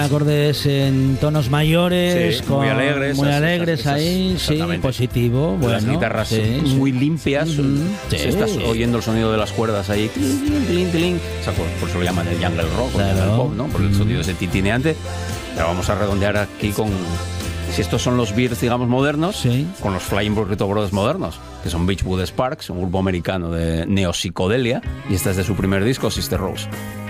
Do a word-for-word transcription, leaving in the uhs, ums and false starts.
Acordes en tonos mayores, Sí, con, muy alegres, muy esas- alegres esas- ahí, sí, exactamente. positivo. Bueno, Las guitarras sí, sí. muy limpias, Mm, si sí. estás oyendo el sonido de las cuerdas ahí, tilín, tilín, tilín, tilín. O sea, por, por eso lo llaman el jungle rock, o el Claro. jungle pop, ¿no? Por el Mm. sonido ese tintineante. Pero vamos a redondear aquí con, si estos son los Bears, digamos, modernos, Sí. con los Flying Burrito Brothers modernos, que son Beachwood Sparks, un grupo americano de neopsicodelia, y este es de su primer disco, Sister Rose.